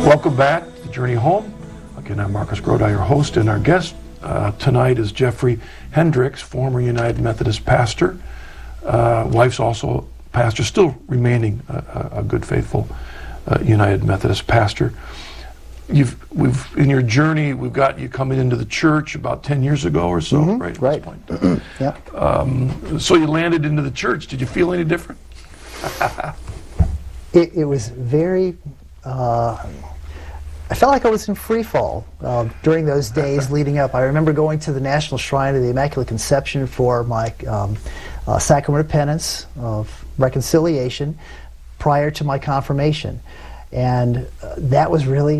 Welcome back to The Journey Home. Again, I'm Marcus Grodi, your host, and our guest tonight is Jeffrey Hendricks, former United Methodist pastor. Wife's also pastor, still remaining a good, faithful United Methodist pastor. In your journey, we've got you coming into the church about 10 years ago or so, right? Right. At this point. Yeah. So you landed into the church. Did you feel any different? It was very. I felt like I was in free fall during those days leading up. I remember going to the National Shrine of the Immaculate Conception for my sacrament of penance, of reconciliation, prior to my confirmation. And that was really,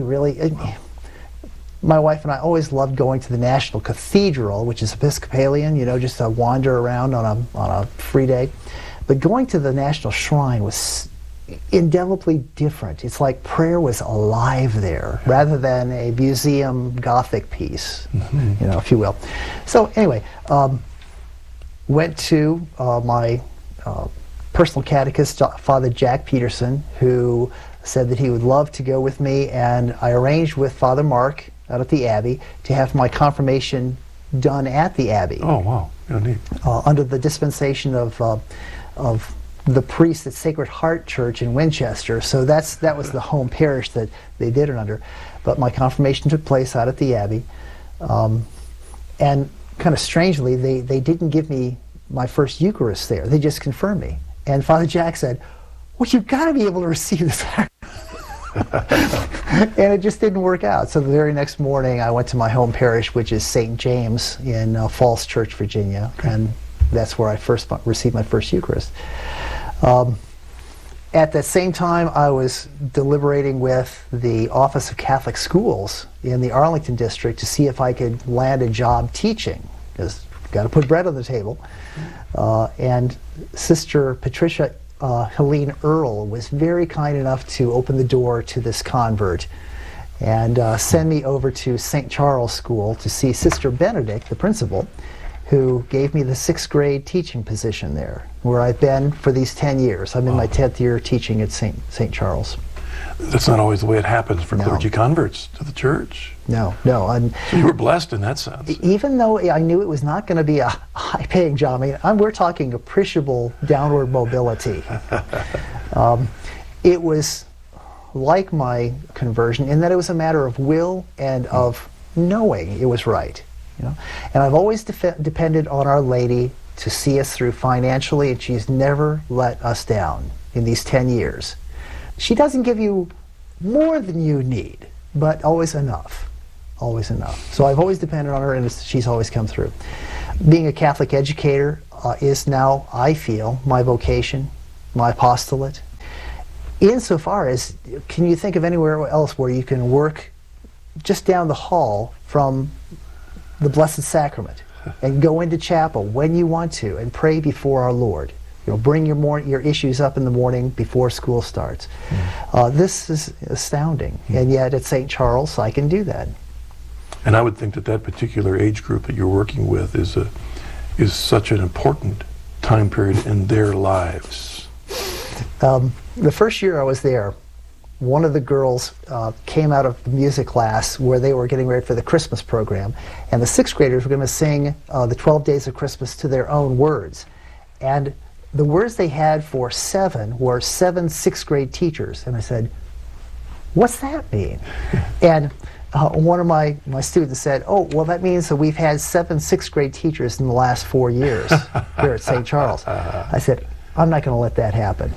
my wife and I always loved going to the National Cathedral, which is Episcopalian, you know, just to wander around on a free day. But going to the National Shrine was indelibly different. It's like prayer was alive there, rather than a museum Gothic piece, you know, if you will. So anyway, went to my personal catechist, Father Jack Peterson, who said that he would love to go with me, and I arranged with Father Mark out at the Abbey to have my confirmation done at the Abbey. Oh, wow. Yeah, neat. Under the dispensation of the priest at Sacred Heart Church in Winchester. So that was the home parish that they did it under. But my confirmation took place out at the Abbey. And kind of strangely, they didn't give me my first Eucharist there. They just confirmed me. And Father Jack said, well, you've got to be able to receive the sacrament. And it just didn't work out. So the very next morning, I went to my home parish, which is St. James in Falls Church, Virginia. And that's where I first received my first Eucharist. At that same time, I was deliberating with the Office of Catholic Schools in the Arlington district to see if I could land a job teaching, because you've got to put bread on the table. And Sister Patricia Helene Earle was very kind enough to open the door to this convert and send me over to St. Charles School to see Sister Benedict, the principal, who gave me the 6th grade teaching position there, where I've been for these 10 years. I'm in my 10th year teaching at St. Charles. That's not always the way it happens for clergy converts to the church. No. So you were blessed in that sense. Even though I knew it was not going to be a high-paying job, I mean, we're talking appreciable downward mobility. It was like my conversion in that it was a matter of will and of knowing it was right. You know? And I've always depended on Our Lady to see us through financially, and she's never let us down in these 10 years. She doesn't give you more than you need, but always enough. Always enough. So I've always depended on her, and she's always come through. Being a Catholic educator is now, I feel, my vocation, my apostolate. Insofar as, can you think of anywhere else where you can work just down the hall from the Blessed Sacrament and go into chapel when you want to and pray before our Lord? You know, bring your issues up in the morning before school starts. This is astounding, and yet at St. Charles I can do that. And I would think that particular age group that you're working with is such an important time period in their lives. The first year I was there, one of the girls came out of the music class where they were getting ready for the Christmas program, and the 6th graders were going to sing the 12 Days of Christmas to their own words. And the words they had for 7 were 7 6th grade teachers. And I said, what's that mean? And one of my students said, oh, well, that means that we've had 7 6th grade teachers in the last 4 years here at St. Charles. I said, I'm not going to let that happen.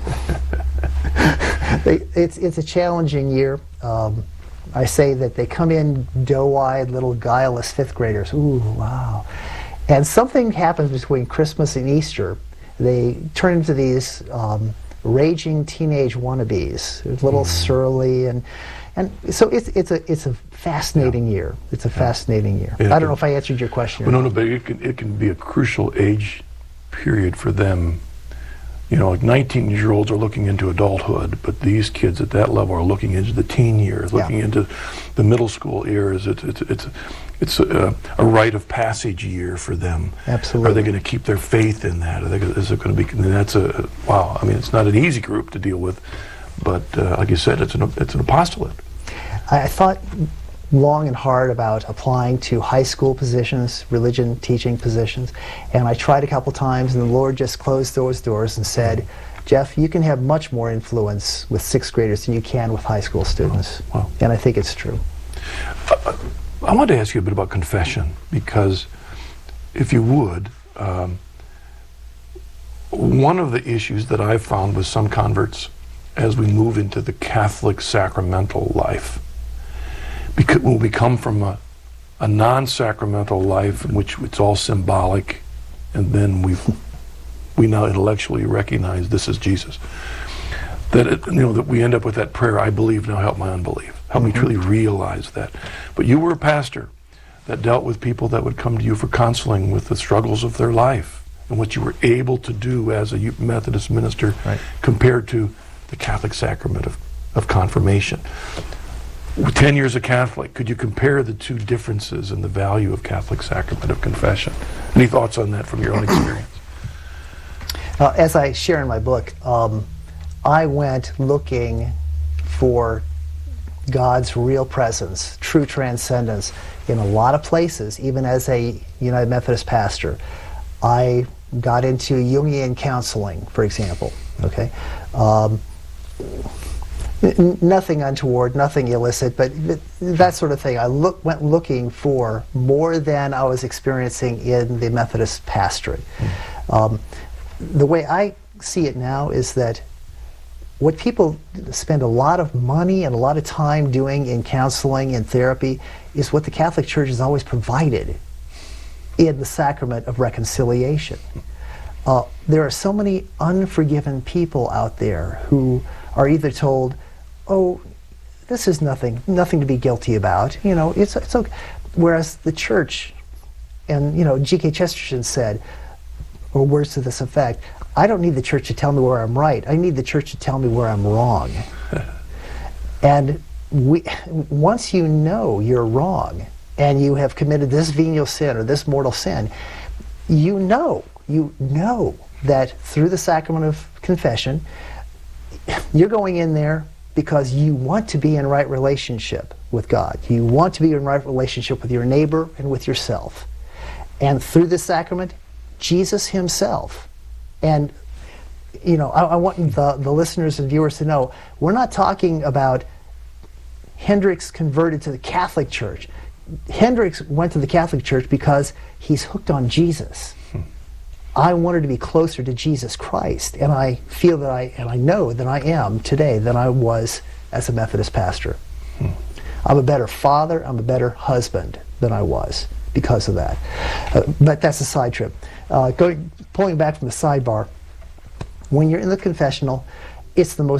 It's a challenging year. I say that they come in doe-eyed, little guileless 5th graders. Ooh, wow. And something happens between Christmas and Easter. They turn into these raging teenage wannabes. They're a little surly, and so it's a fascinating year. It's a fascinating year. I don't know if I answered your question. Well, no, but it can be a crucial age period for them. You know, like 19-year-olds are looking into adulthood, but these kids at that level are looking into the teen years, looking into the middle school years. It's a rite of passage year for them. Absolutely. Are they going to keep their faith in that? Is it going to be? That's wow. I mean, it's not an easy group to deal with, but like you said, it's an apostolate. I thought long and hard about applying to high school positions, religion teaching positions, and I tried a couple times, and the Lord just closed those doors and said, Jeff, you can have much more influence with sixth graders than you can with high school students. Wow. And I think it's true. I wanted to ask you a bit about confession, because if you would, one of the issues that I've found with some converts as we move into the Catholic sacramental life, because when we come from a non-sacramental life in which it's all symbolic, and then we now intellectually recognize this is Jesus, that that we end up with that prayer, I believe, now help my unbelief. Help me truly realize that. But you were a pastor that dealt with people that would come to you for counseling with the struggles of their life and what you were able to do as a Methodist minister compared to the Catholic sacrament of confirmation. 10 years a Catholic, could you compare the two differences in the value of Catholic sacrament of confession? Any thoughts on that from your own experience? As I share in my book, I went looking for God's real presence, true transcendence in a lot of places. Even as a United Methodist pastor, I got into Jungian counseling, for example. Okay, nothing untoward, nothing illicit, but that sort of thing. I went looking for more than I was experiencing in the Methodist pastorate. The way I see it now is that what people spend a lot of money and a lot of time doing in counseling and therapy is what the Catholic Church has always provided in the sacrament of reconciliation. There are so many unforgiven people out there who are either told, oh, this is nothing to be guilty about, it's okay. Whereas the Church, and G.K. Chesterton said, or words to this effect, I don't need the Church to tell me where I'm right. I need the Church to tell me where I'm wrong. And once you know you're wrong and you have committed this venial sin or this mortal sin, you know that through the sacrament of confession, you're going in there because you want to be in right relationship with God. You want to be in right relationship with your neighbor and with yourself. And through this sacrament, Jesus himself. And I want the listeners and viewers to know, we're not talking about Hendricks converted to the Catholic Church. Hendricks went to the Catholic Church because he's hooked on Jesus. I wanted to be closer to Jesus Christ, and I feel that I know that I am today than I was as a Methodist pastor. I'm a better father, I'm a better husband than I was because of that. But that's a side trip. Pulling back from the sidebar, when you're in the confessional, it's the most